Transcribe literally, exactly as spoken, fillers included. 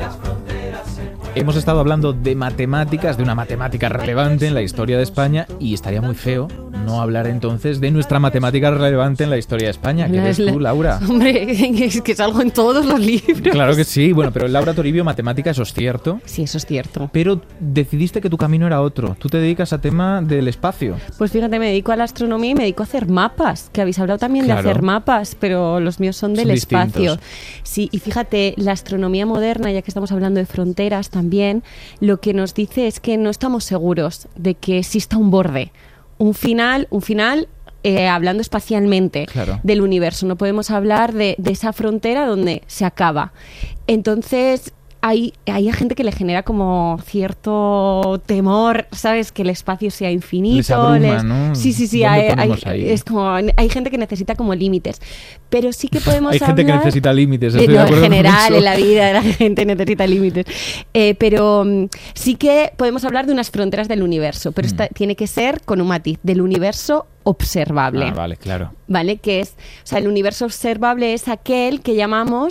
Hemos estado hablando de matemáticas, de una matemática relevante en la historia de España, y estaría muy feo no hablar entonces de nuestra matemática relevante en la historia de España. ¿Qué eres tú, Laura? Hombre, es que salgo en todos los libros. Claro que sí. Bueno, pero Laura Toribio, matemática, eso es cierto. Sí, eso es cierto. Pero decidiste que tu camino era otro. Tú te dedicas a tema del espacio. Pues fíjate, me dedico a la astronomía y me dedico a hacer mapas, que habéis hablado también Claro. de hacer mapas, pero los míos son del Son espacio. distintos. Sí, y fíjate, la astronomía moderna, ya que estamos hablando de fronteras también, lo que nos dice es que no estamos seguros de que exista un borde, un final, un final eh, hablando espacialmente Claro. del universo. No podemos hablar de, de esa frontera donde se acaba. Entonces, hay, hay gente que le genera como cierto temor, ¿sabes? Que el espacio sea infinito. Les abruma, les- ¿no? Sí, sí, sí. ¿Dónde Hay, hay- ponemos ahí? es como, hay gente que necesita como límites. Pero sí que podemos Hay gente que hablar- necesita límites, Eh, estoy de no, en acuerdo con general, eso. en la vida la gente necesita límites. Eh, pero mm, sí que podemos hablar de unas fronteras del universo, pero esta tiene que ser con un matiz, del universo observable. Ah, vale, claro. ¿Vale? Que es, o sea, el universo observable es aquel que llamamos